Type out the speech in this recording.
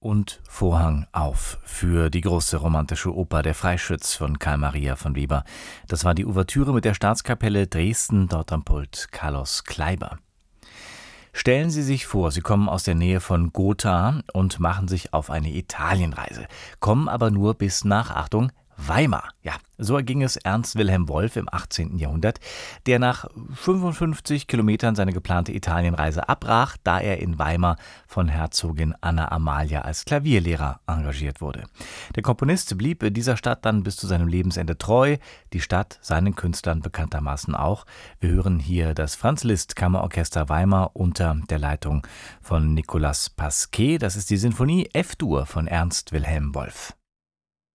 Und Vorhang auf für die große romantische Oper Der Freischütz von Carl Maria von Weber. Das war die Ouvertüre mit der Staatskapelle Dresden, dort am Pult Carlos Kleiber. Stellen Sie sich vor, Sie kommen aus der Nähe von Gotha und machen sich auf eine Italienreise, kommen aber nur bis nach, Achtung, Weimar. Ja, so erging es Ernst Wilhelm Wolf im 18. Jahrhundert, der nach 55 Kilometern seine geplante Italienreise abbrach, da er in Weimar von Herzogin Anna Amalia als Klavierlehrer engagiert wurde. Der Komponist blieb dieser Stadt dann bis zu seinem Lebensende treu, die Stadt seinen Künstlern bekanntermaßen auch. Wir hören hier das Franz Liszt Kammerorchester Weimar unter der Leitung von Nicolas Pasquet. Das ist die Sinfonie F-Dur von Ernst Wilhelm Wolf.